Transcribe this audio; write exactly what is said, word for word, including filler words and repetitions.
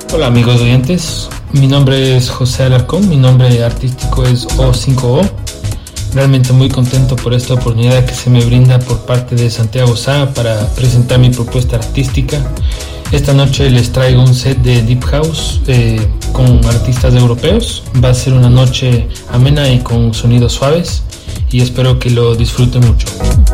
Hola amigos oyentes, mi nombre es José Alarcón, mi nombre artístico es O cinco O. Realmente muy contento por esta oportunidad que se me brinda por parte de Santiago Sá para presentar mi propuesta artística. Esta noche les traigo un set de Deep House eh, con artistas europeos. Va a ser una noche amena y con sonidos suaves y espero que lo disfruten mucho.